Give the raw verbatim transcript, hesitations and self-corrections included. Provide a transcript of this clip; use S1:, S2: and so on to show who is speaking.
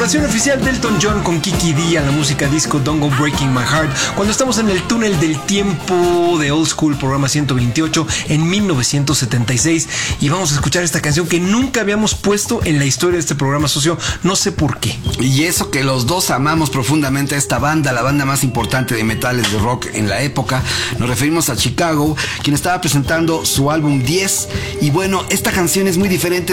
S1: Versión oficial de Elton John con Kiki D a la música disco Don't Go Breaking My Heart, cuando estamos en el túnel del tiempo de Old School, programa ciento veintiocho, en mil novecientos setenta y seis, y vamos a escuchar esta canción que nunca habíamos puesto en la historia de este programa, socio, no sé por qué.
S2: Y eso que los dos amamos profundamente a esta banda, la banda más importante de metales de rock en la época. Nos referimos a Chicago, quien estaba presentando su álbum diez, y bueno, esta canción es muy diferente